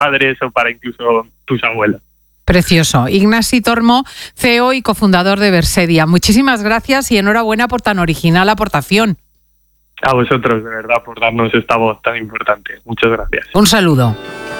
padres o para incluso tus abuelos. Precioso. Ignasi Tormo, CEO y cofundador de Versedia. Muchísimas gracias y enhorabuena por tan original aportación. A vosotros, de verdad, por darnos esta voz tan importante. Muchas gracias. Un saludo.